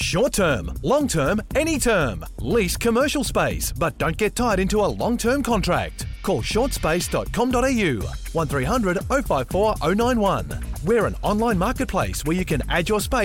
Short term, long term, any term. Lease commercial space, but don't get tied into a long-term contract. Call shortspace.com.au 1300 054 091. We're an online marketplace where you can add your space